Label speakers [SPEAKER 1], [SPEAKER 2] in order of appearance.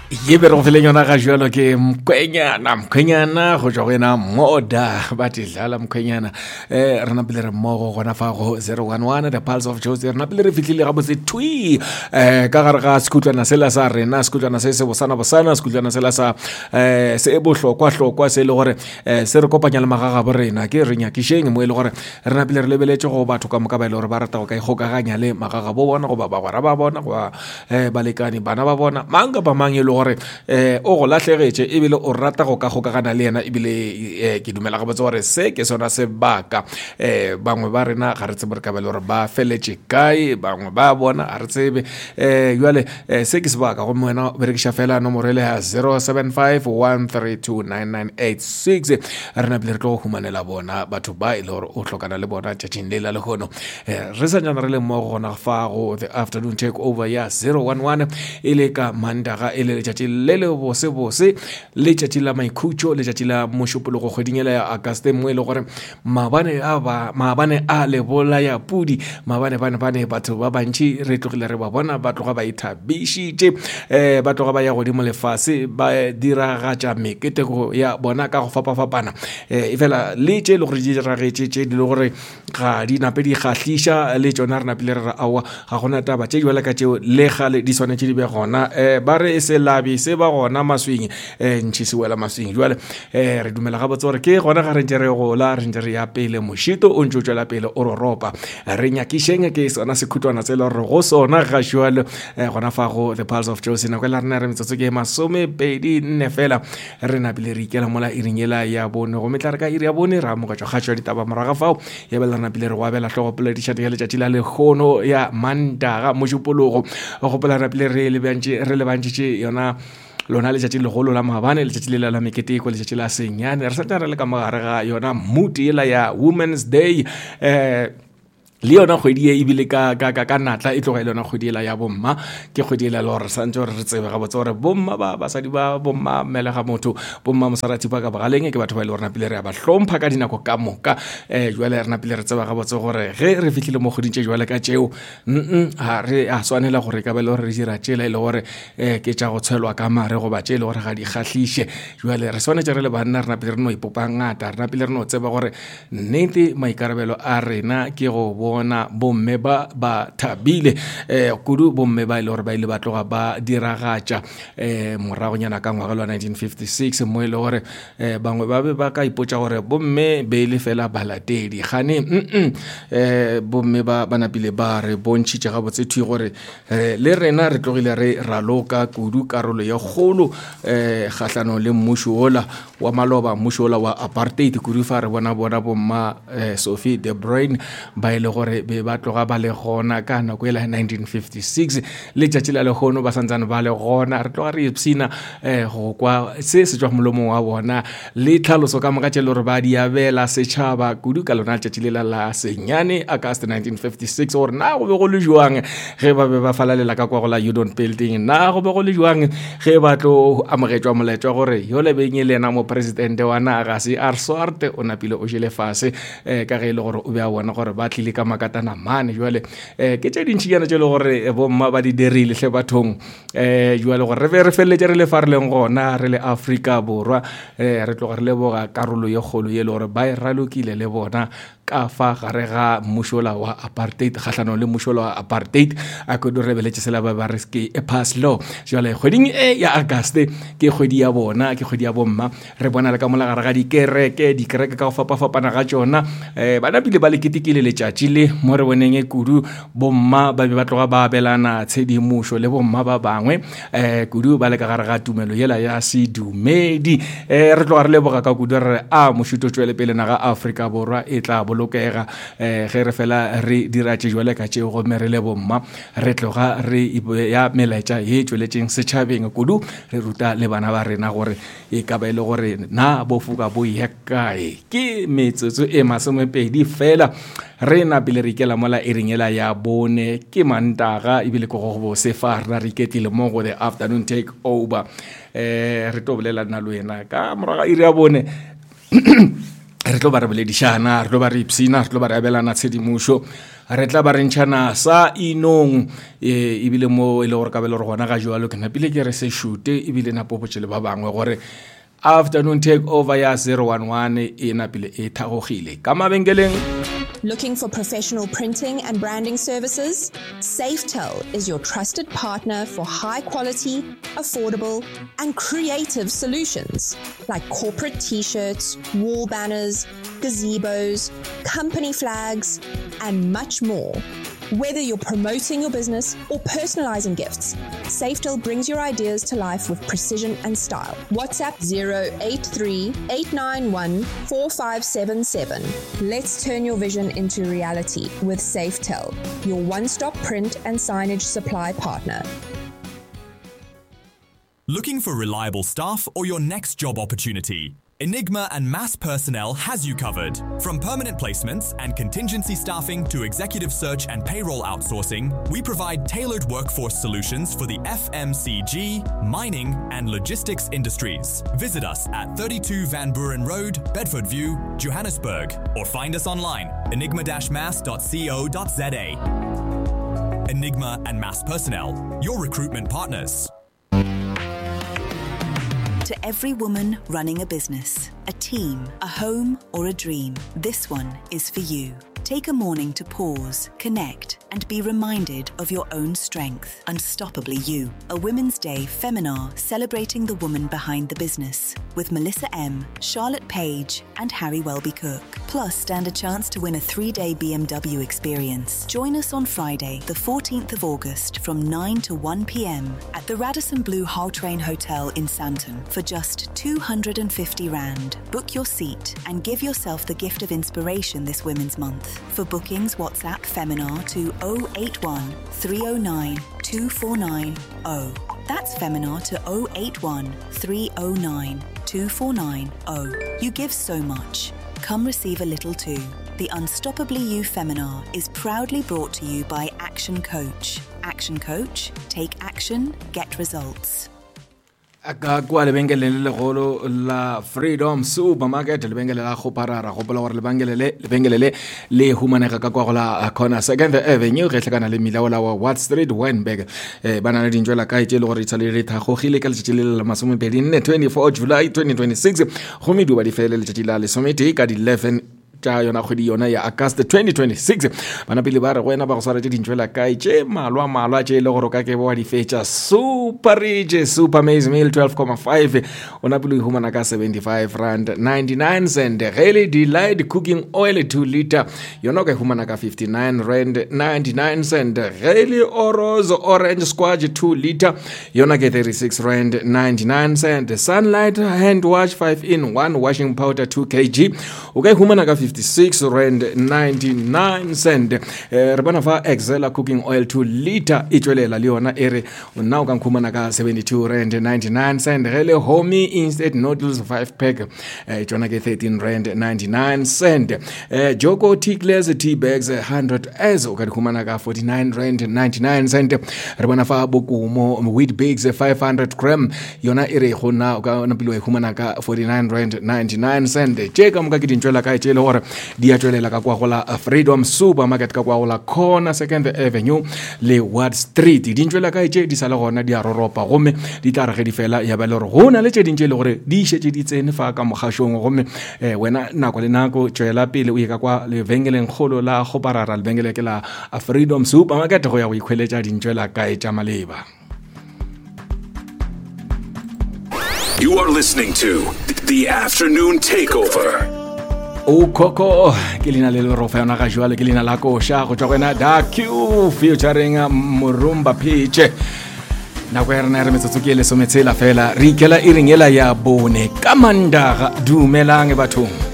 [SPEAKER 1] Ye be re go feleng yona ga jalo ke mkhwenyana go tswa go ena moda ba dlala mkhwenyana re na pele re mmogo gona fa go 011 the pulse of Jose re na pele re fitlhile ga botse twi ka gare ga skutlana sela sa rena skutlana se bosana skutlana sela sa se bohlokwa se le gore se re kopanya le magaga bo rena ke re nyakisheng mo ile gore re na pele re lebeletse go batho ka moka ba ile gore ba rata go ka igokaganya le magaga bo bona go ba gwara ba bona go balekani bana ba bona manga ba mangelo gore o go latlhegetse ebile o rata go ka gokagana le yena ebile ke dumela ga botse gore se ke sona se baka bangwe ba rena ga re tsebe re ka ba le gore ba feletse kae bangwe ba bona a re tsebe jwale se ke se baka go mwena berekisha fela nomoro le ya 0751329986 re na bile re tlo go humanela bona batho ba ile gore o tlhokana le bona tšatšing le la le gono re sa nyana re le mmogo gona fa go the afternoon take over ya 011 ile ka mandaga ile letšatši le le bose letšatši la maikhutšo letšatši la mošupologo kgweding ya Auguste mo ile gore maabane a lebola ya pudi maabane batho ba bantši re tlogile re ba bona ba tloga ba ithabišitše ba tloga ba ya godimo lefase ba diragatša meketego ya bona ka go fapafapana efela le tše le gore di diragetše tše di le gore ga di nape di kgahliša le tšona re napile re ra aowa ga gona taba tše jwale ka tšeo le gale di swanetše di be gona ba re se labi se ba gona maswing ntši se wela maswing jwale re dumela ga botse gore ke gona ga re ntše re gola re ntše re ya pele mošito o ntše o tšwela pele o roropa re nyakišeng ke sona sekhutwana se le gore go sona ga jwale gona fa go the pulse of Jose nako la rena re metsotso ke 24 fela re napile re ikela mola iring ela ya bone go metla re ka iri ya bone ra mo ka tswa ga ditaba moraga fao ya bela napile re wa bela hlogo polediša ya letšatši la lekgono ya mandaga mošupologo go pola napile re le bantše yona lona letšatši legolo la maabane letšatši le la meketeko letšatši la senyane re sa re le ka mogare ga yona muti ela ya Women's Day le yona kgwedi e ebile ka natla e tloga ile yona kgwedi ela ya bomma ke kgwedi ela le gore santse gore re tsebe ga botse gore bomma ba basadi ba bomma mele ga motho bomma mosarati ba ka bagaleng ke batho ba ile gore napile re ya ba hlompha ka dinako ka moka jwale re napile re tseba ga botse gore ge re fitlhile mo kgoding tše jwale ka tšeo ha re a swanela gore ka bele gore re dira tšela ile gore ke tša go tshelwa ka mare go ba tše ile gore ga di kgahliše jwale re swanetše re le banna re napile re no ipopa ngata re napile re no tseba gore nnete maikarabelo a rena ke go bona bomme ba thabile kudu bomme ba ile gore ba ile ba tloga ba diragatša moragonyana ka ngwaga lwa 1956 mo ile gore bangwe ba be ba ka ipotša gore bomme be ile fela balatedi gane bomme ba napile ba re bontšhitše ga botse thwi gore le rena re tlogile re raloka kudu karolo ye kgolo kgahlano le mmušo ola wa maloba mmušo ola wa apartheid kudu fa re bona bomma Sophie de Bruyn ba ile gore be ba tloga ba le gona ka nako ela 1956 le tšatši la lekgono ba santsane ba le gona re tloga re ipsina go kwa se tswa molomong wa bona le tlhaloso ka moka tše le gore ba di abela setšhaba kudu ka lona tšatši la senyane August 1956 gore na go be go le jwang ge ba be ba falalela ka kwa go la Udon building na go be go le jwang ge ba tlo amogetšwa moletšwa gore yo le beng le ena mo presidente wa naga se Arswart o napile o jele fase ka ge ile gore o be a bona gore ba tlile ka makatana mane jwale ke tše dintšhinyana tše le gore bomma ba di dirile hle bathong jwale gore re be re felletše re le fa re leng gona re le Afrika Borwa re tloga re leboga karolo ye kgolo ye le gore ba e ralokile le bona ka fa gare ga mmušola wa apartheid kgahlano le mmušola wa apartheid a kudu re beletše sela ba re ke e pass law jwale kgweding ya Auguste ke kgwedi ya bona ke kgwedi ya bomma re bona le ka mola gare ga dikereke ka go fapafapana ga tšona bana pile ba le ketekile letšatši le mo re boneng kudu bomma ba be ba tloga ba abelana tshedimošo le bomma ba bangwe kudu ba le ka gare ga tumelo yela ya sedumedi re tloga re leboga ka kudu re a mošuto tšwele pele naga Afrika Borwa e tla bolokega ge re fela re dira tše jwale ka tšeo gomme re le bomma re tloga re ya melaetša ye tšweletšeng setšhabeng kudu re ruta le bana ba rena gore e ka ba ile gore na bofuka bo ye kae ke metsotso e 20 fela re napile re ikela mola iringela ya bone ke mantaga ebile go go sefa rena re iketile mo go the afternoon take over re tobolela nna le wena ka moraga iri ya bone re tlo ba re boledišana, re tlo ba re ipsina, re tlo ba re abelana tshedimušo, re tla ba re ntšhana sa inong ebile mo e le gore ka bele gore gona ga joalo ke napile ke re se shute ebile napopotše le ba bangwe gore afternoon take over ya 011 e napile e thagogile ka mabenkeleng.
[SPEAKER 2] Looking for professional printing and branding services? Safetel is your trusted partner for high quality, affordable, and creative solutions like corporate t-shirts, wall banners, gazebos, company flags, and much more. Whether you're promoting your business or personalizing gifts, Safetel brings your ideas to life with precision and style. WhatsApp 083-891-4577. Let's turn your vision into reality with Safetel, your one-stop print and signage supply partner.
[SPEAKER 3] Looking for reliable staff or your next job opportunity? Enigma and Mass Personnel has you covered. From permanent placements and contingency staffing to executive search and payroll outsourcing, we provide tailored workforce solutions for the FMCG, mining, and logistics industries. Visit us at 32 Van Buren Road, Bedford View, Johannesburg, or find us online, enigma-mass.co.za. Enigma and Mass Personnel, your recruitment partners.
[SPEAKER 4] To every woman running a business, a team, a home, or a dream, this one is for you. Take a morning to pause, connect, and be reminded of your own strength. Unstoppably You, a Women's Day Feminar celebrating the woman behind the business, with Melissa M., Charlotte Page, and Harry Welby Cook. Plus, stand a chance to win a 3-day BMW experience. Join us on Friday, the 14th of August, from 9 to 1 p.m. at the Radisson Blu Hull Train Hotel in Sandton for just 250 Rand. Book your seat and give yourself the gift of inspiration this Women's Month. For bookings, WhatsApp Feminar to 081 309 2490. That's Feminar to 081 309 2490. You give so much. Come receive a little too. The Unstoppably You Feminar is proudly brought to you by Action Coach. Action Coach, take action, get results.
[SPEAKER 1] Kwa lebengele le legolo la Freedom Supermarket lebengele la go parara go bola gore lebengele le humanega ka kwa go la Corner 2nd Avenue ge tlekana le milaola wa Watt Street Wynberg bana le dinjwela ka itse le gore itsa le thagogile ka letšatši le la 24 July 2026 go meduba di fele letšatši la le somete ka di 11 yona kgwedi yona ya August 2026 bana pele ba re go ena ba go swara tše dintšwela kae tše malwa tše le gore ka ke bo wa di fetša super rich super maize meal 12.5 ona pele humana ka 75 rand 99 cent really delight cooking oil 2 liter yona ka humana ka 59 rand 99 cent really oros orange squash 2 liter yona ke 36 rand 99 cent sunlight hand wash 5 in 1 washing powder 2 kg okay humana ka 56 rand 99 cent re bona fa Excella cooking oil 2 liter e tswelela le yona ere now ka khumana ka 72 rand 99 cent hele homey instant noodles 5 pack tsona ke 13 rand 99 cent Joko tea glass tea bags 100 as o ka khumana ka 49 rand 99 cent re bona fa bokumo wheat bags 500 gram yona ere gona ka na pilo e khumana ka 49 rand 99 cent cheka mo ka ke dintšwela ka tšele gore di a tswelela ka kwa go la Freedom Supermarket ka kwa go la Corner 2nd Avenue le Watt Street dintšwela ka tše di sale gona di a roropa gomme di tla re di fela ya ba le gore gona le tše dintše le gore di šetše di tsene fa ka mogashong gomme wena nako le nako tswela pele o ye ka kwa lebengeleng kgolo la go parara lebengele ke la Freedom Supermarket go ya go ikhweletša dintšwela ka tša maleba.
[SPEAKER 5] You are listening to The Afternoon Takeover.
[SPEAKER 1] O Coco ke lena le rofa yona ga jwale ke lena la kosha go tswa gona DQ featuring Murumba Pitch na go rena re metsotso ke le sometsela fela re ikela iringela ya bone ka mandaga dumelang bathong.